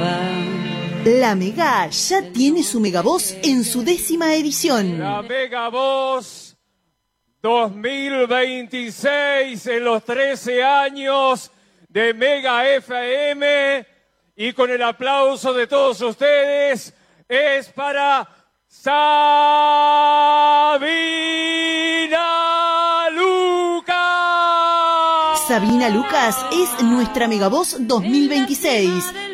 La Mega ya tiene su Megavoz en su 10ª edición. La Megavoz 2026 en los 13 años de Mega FM, y con el aplauso de todos ustedes es para Sabina Lucas. Sabina Lucas es nuestra Megavoz 2026.